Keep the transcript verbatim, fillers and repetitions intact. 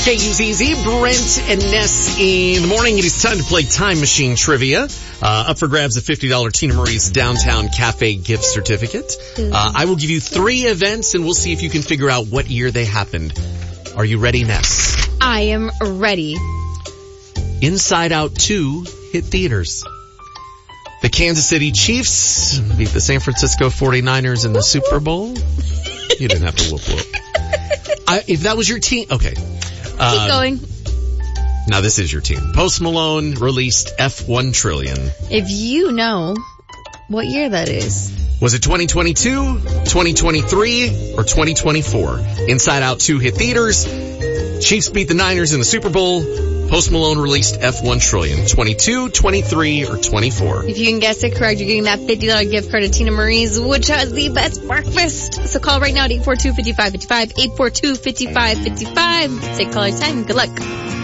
K U Z Z, Brent and Ness in the morning. It is time to play Time Machine Trivia. Uh, up for grabs a fifty dollars Tina Marie's Downtown Cafe gift certificate. Uh, I will give you three events and we'll see if you can figure out what year they happened. Are you ready, Ness? I am ready. Inside Out two hit theaters. The Kansas City Chiefs beat the San Francisco forty-niners in the Super Bowl. You didn't have to whoop whoop. I, if that was your team, okay. Uh, Keep going. Now this is your team. Post Malone released F one Trillion. If you know what year that is. Was it twenty twenty-two, twenty twenty-three, or twenty twenty-four? Inside Out two hit theaters. Chiefs beat the Niners in the Super Bowl. Post Malone released F one Trillion. twenty-two, twenty-three, or twenty-four? If you can guess it correct, you're getting that fifty dollars gift card to Tina Marie's, which has the best breakfast. So call right now at eight four two, five five five five, eight four two, five five five five. Say caller time. Good luck.